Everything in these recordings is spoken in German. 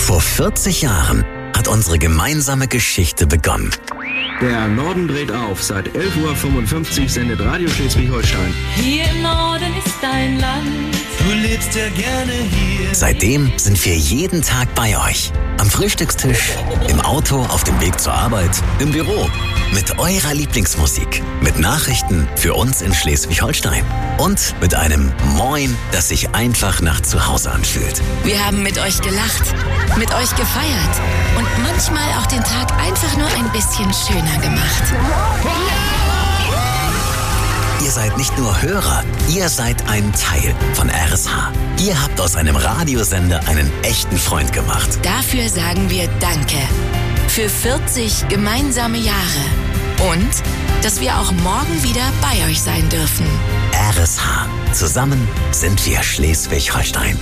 Vor 40 Jahren hat unsere gemeinsame Geschichte begonnen. Der Norden dreht auf. Seit 11.55 Uhr sendet Radio Schleswig-Holstein. Hier im Norden ist dein Land. Du lebst ja gerne hier. Seitdem sind wir jeden Tag bei euch. Am Frühstückstisch, im Auto, auf dem Weg zur Arbeit, im Büro. Mit eurer Lieblingsmusik. Mit Nachrichten für uns in Schleswig-Holstein. Und mit einem Moin, das sich einfach nach Zuhause anfühlt. Wir haben mit euch gelacht, mit euch gefeiert und manchmal auch den Tag einfach nur ein bisschen schöner gemacht. Ihr seid nicht nur Hörer, ihr seid ein Teil von RSH. Ihr habt aus einem Radiosender einen echten Freund gemacht. Dafür sagen wir Danke. Für 40 gemeinsame Jahre. Und, dass wir auch morgen wieder bei euch sein dürfen. RSH. Zusammen sind wir Schleswig-Holstein.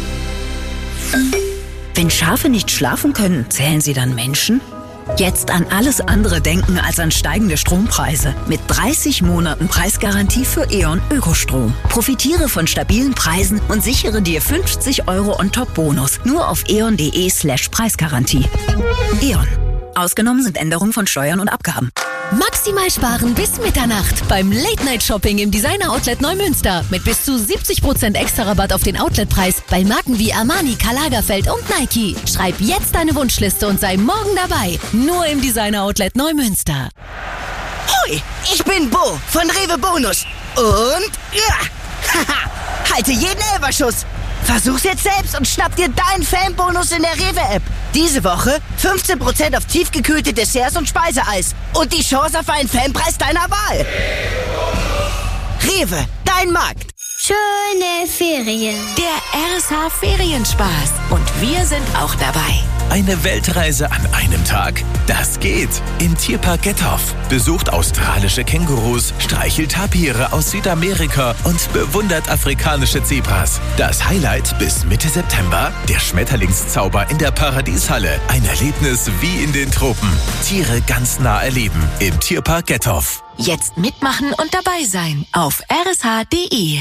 Wenn Schafe nicht schlafen können, zählen sie dann Menschen? Jetzt an alles andere denken als an steigende Strompreise. Mit 30 Monaten Preisgarantie für E.ON Ökostrom. Profitiere von stabilen Preisen und sichere dir 50 € On-Top-Bonus. Nur auf eon.de/Preisgarantie. E.ON. Ausgenommen sind Änderungen von Steuern und Abgaben. Maximal sparen bis Mitternacht beim Late-Night-Shopping im Designer-Outlet Neumünster. Mit bis zu 70% extra Rabatt auf den Outletpreis bei Marken wie Armani, Karl Lagerfeld und Nike. Schreib jetzt deine Wunschliste und sei morgen dabei. Nur im Designer-Outlet Neumünster. Hoi, ich bin Bo von Rewe Bonus. Und ja, halte jeden Elferschuss. Versuch's jetzt selbst und schnapp dir deinen Fanbonus in der Rewe-App. Diese Woche 15% auf tiefgekühlte Desserts und Speiseeis. Und die Chance auf einen Fanpreis deiner Wahl. Rewe, dein Markt. Schöne Ferien. Der RSH Ferienspaß. Und wir sind auch dabei. Eine Weltreise an einem Tag? Das geht. Im Tierpark Gethoff. Besucht australische Kängurus, streichelt Tapire aus Südamerika und bewundert afrikanische Zebras. Das Highlight bis Mitte September? Der Schmetterlingszauber in der Paradieshalle. Ein Erlebnis wie in den Tropen. Tiere ganz nah erleben. Im Tierpark Gethoff. Jetzt mitmachen und dabei sein. Auf rsh.de.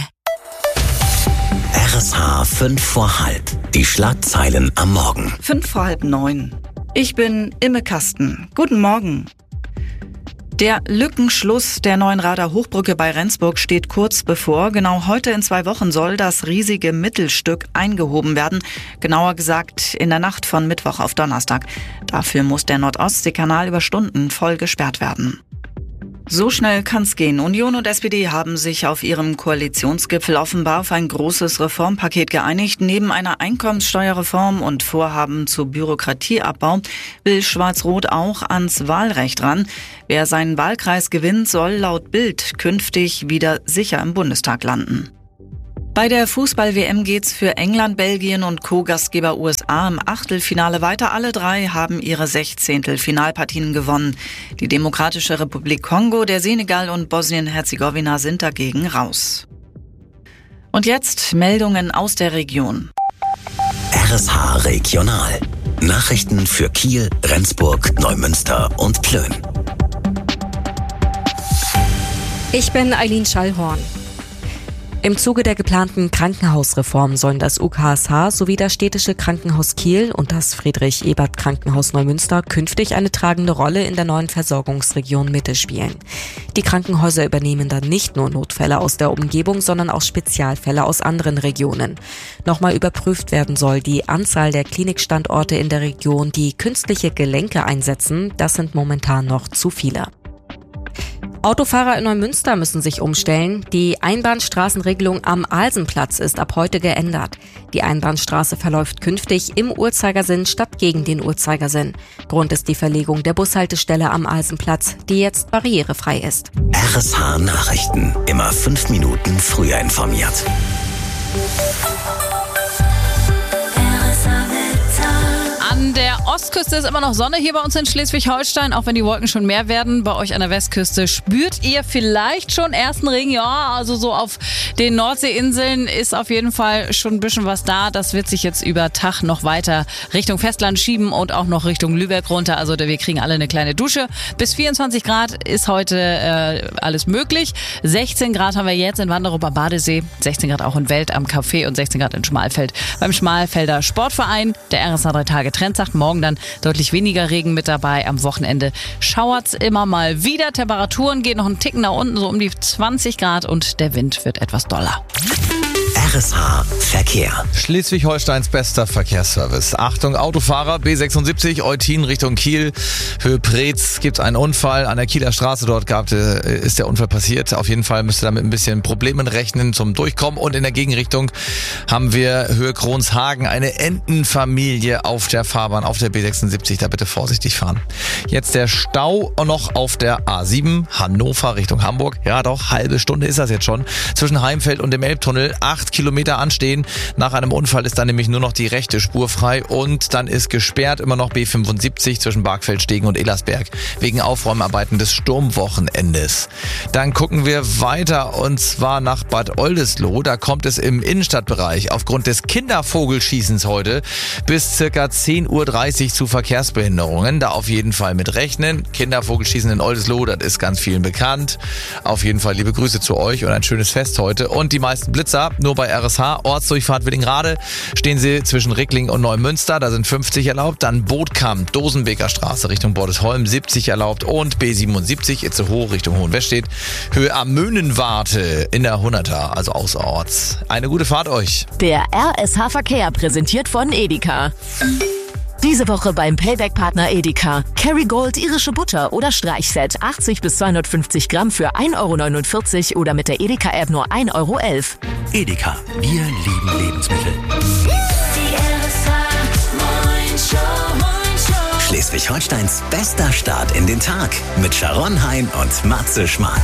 RSH 5 vor halb. Die Schlagzeilen am Morgen. 8:55. Ich bin Imme Kasten. Guten Morgen. Der Lückenschluss der neuen Rader Hochbrücke bei Rendsburg steht kurz bevor. Genau heute in 2 Wochen soll das riesige Mittelstück eingehoben werden. Genauer gesagt in der Nacht von Mittwoch auf Donnerstag. Dafür muss der Nordostseekanal über Stunden voll gesperrt werden. So schnell kann's gehen. Union und SPD haben sich auf ihrem Koalitionsgipfel offenbar auf ein großes Reformpaket geeinigt. Neben einer Einkommenssteuerreform und Vorhaben zu Bürokratieabbau will Schwarz-Rot auch ans Wahlrecht ran. Wer seinen Wahlkreis gewinnt, soll laut Bild künftig wieder sicher im Bundestag landen. Bei der Fußball-WM geht's für England, Belgien und Co-Gastgeber USA im Achtelfinale weiter. Alle 3 haben ihre 16. Finalpartien gewonnen. Die Demokratische Republik Kongo, der Senegal und Bosnien-Herzegowina sind dagegen raus. Und jetzt Meldungen aus der Region. RSH Regional. Nachrichten für Kiel, Rendsburg, Neumünster und Plön. Ich bin Eileen Schallhorn. Im Zuge der geplanten Krankenhausreform sollen das UKSH sowie das Städtische Krankenhaus Kiel und das Friedrich-Ebert-Krankenhaus Neumünster künftig eine tragende Rolle in der neuen Versorgungsregion Mitte spielen. Die Krankenhäuser übernehmen dann nicht nur Notfälle aus der Umgebung, sondern auch Spezialfälle aus anderen Regionen. Nochmal überprüft werden soll die Anzahl der Klinikstandorte in der Region, die künstliche Gelenke einsetzen. Das sind momentan noch zu viele. Autofahrer in Neumünster müssen sich umstellen. Die Einbahnstraßenregelung am Alsenplatz ist ab heute geändert. Die Einbahnstraße verläuft künftig im Uhrzeigersinn statt gegen den Uhrzeigersinn. Grund ist die Verlegung der Bushaltestelle am Alsenplatz, die jetzt barrierefrei ist. RSH Nachrichten. Immer 5 Minuten früher informiert. An der Ostküste ist immer noch Sonne hier bei uns in Schleswig-Holstein, auch wenn die Wolken schon mehr werden. Bei euch an der Westküste spürt ihr vielleicht schon ersten Regen. Ja, also so auf den Nordseeinseln ist auf jeden Fall schon ein bisschen was da. Das wird sich jetzt über Tag noch weiter Richtung Festland schieben und auch noch Richtung Lübeck runter. Also wir kriegen alle eine kleine Dusche. Bis 24 Grad ist heute alles möglich. 16 Grad haben wir jetzt in Wanderup am Badesee, 16 Grad auch in Welt am Café und 16 Grad in Schmalfeld beim Schmalfelder Sportverein. Der RSH 3 Tage Trend sagt, morgen dann deutlich weniger Regen mit dabei. Am Wochenende schauert's immer mal wieder. Temperaturen gehen noch einen Ticken nach unten, so um die 20 Grad und der Wind wird etwas doller. RSH Verkehr. Schleswig-Holsteins bester Verkehrsservice. Achtung, Autofahrer, B76, Eutin Richtung Kiel. Höhe Preetz gibt's einen Unfall. An der Kieler Straße dort ist der Unfall passiert. Auf jeden Fall müsst ihr damit ein bisschen Problemen rechnen zum Durchkommen. Und in der Gegenrichtung haben wir Höhe Kronshagen eine Entenfamilie auf der Fahrbahn, auf der B76. Da bitte vorsichtig fahren. Jetzt der Stau noch auf der A7 Hannover Richtung Hamburg. Ja doch, halbe Stunde ist das jetzt schon. Zwischen Heimfeld und dem Elbtunnel 8 Kilometer anstehen. Nach einem Unfall ist dann nämlich nur noch die rechte Spur frei und dann ist gesperrt immer noch B75 zwischen Barkfeldstegen und Ellersberg wegen Aufräumarbeiten des Sturmwochenendes. Dann gucken wir weiter und zwar nach Bad Oldesloe. Da kommt es im Innenstadtbereich aufgrund des Kindervogelschießens heute bis circa 10:30 Uhr zu Verkehrsbehinderungen. Da auf jeden Fall mit rechnen. Kindervogelschießen in Oldesloe, das ist ganz vielen bekannt. Auf jeden Fall liebe Grüße zu euch und ein schönes Fest heute. Und die meisten Blitzer nur bei RSH, Ortsdurchfahrt Willingrade, stehen sie zwischen Rickling und Neumünster, da sind 50 erlaubt, dann Bootkamp, Dosenbeker Straße Richtung Bordesholm 70 erlaubt und B77 Itzehoe Richtung Hohenwestedt, Höhe am Möhnenwarte in der 100er, also außerorts. Eine gute Fahrt euch. Der RSH Verkehr präsentiert von Edeka. Diese Woche beim Payback-Partner Edeka. Kerrygold irische Butter oder Streichset 80 bis 250 Gramm für 1,49 € oder mit der Edeka-App nur 1,11 €. Edeka, wir lieben Lebensmittel. Schleswig-Holsteins bester Start in den Tag mit Sharon Hein und Matze Schmark.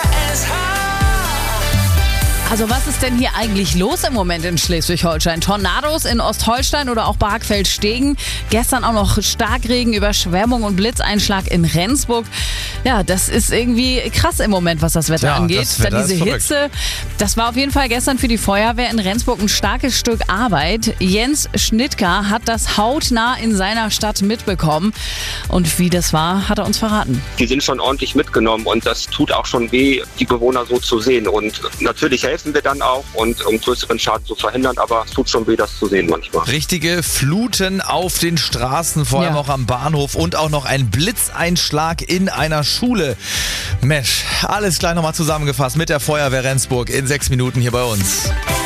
Also was ist denn hier eigentlich los im Moment in Schleswig-Holstein? Tornados in Ostholstein oder auch Barkfeldstegen. Gestern auch noch Starkregen, Überschwemmung und Blitzeinschlag in Rendsburg. Ja, das ist irgendwie krass im Moment, was das Wetter angeht. Das Wetter dann diese Hitze. Das war auf jeden Fall gestern für die Feuerwehr in Rendsburg ein starkes Stück Arbeit. Jens Schnittker hat das hautnah in seiner Stadt mitbekommen. Und wie das war, hat er uns verraten. Die sind schon ordentlich mitgenommen und das tut auch schon weh, die Bewohner so zu sehen. Und natürlich helfen wir dann auch, um größeren Schaden zu verhindern, aber es tut schon weh, das zu sehen manchmal. Richtige Fluten auf den Straßen, vor allem auch am Bahnhof und auch noch ein Blitzeinschlag in einer Schule. Mensch, alles gleich nochmal zusammengefasst mit der Feuerwehr Rendsburg in 6 Minuten hier bei uns.